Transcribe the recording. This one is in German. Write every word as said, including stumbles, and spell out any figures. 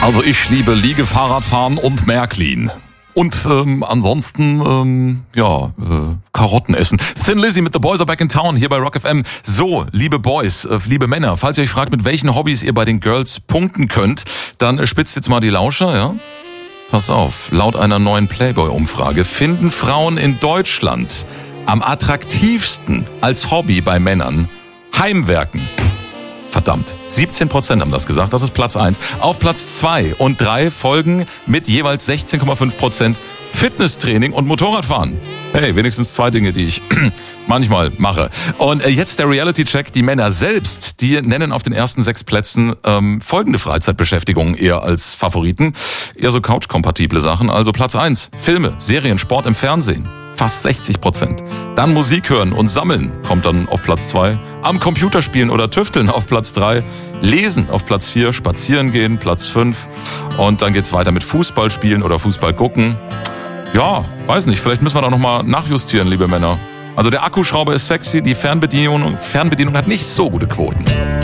Also ich liebe Liegefahrradfahren und Märklin. Und ähm, ansonsten, ähm, ja, äh, Karotten essen. Thin Lizzy mit The Boys Are Back in Town hier bei Rock F M. So, liebe Boys, äh, liebe Männer, falls ihr euch fragt, mit welchen Hobbys ihr bei den Girls punkten könnt, dann äh, spitzt jetzt mal die Lauscher, ja? Pass auf, laut einer neuen Playboy-Umfrage finden Frauen in Deutschland am attraktivsten als Hobby bei Männern Heimwerken. Verdammt, siebzehn Prozent haben das gesagt, das ist Platz eins. Auf Platz zwei und drei folgen mit jeweils sechzehn Komma fünf Prozent Fitnesstraining und Motorradfahren. Hey, wenigstens zwei Dinge, die ich manchmal mache. Und jetzt der Reality-Check. Die Männer selbst, die nennen auf den ersten sechs Plätzen ähm, folgende Freizeitbeschäftigungen eher als Favoriten. Eher so couch-kompatible Sachen. Also Platz eins, Filme, Serien, Sport im Fernsehen. Fast sechzig Prozent. Dann Musik hören und sammeln kommt dann auf Platz zwei. Am Computer spielen oder tüfteln auf Platz drei. Lesen auf Platz vier. Spazieren gehen Platz fünf. Und dann geht's weiter mit Fußball spielen oder Fußball gucken. Ja, weiß nicht, vielleicht müssen wir da nochmal nachjustieren, liebe Männer. Also der Akkuschrauber ist sexy, die Fernbedienung, Fernbedienung hat nicht so gute Quoten.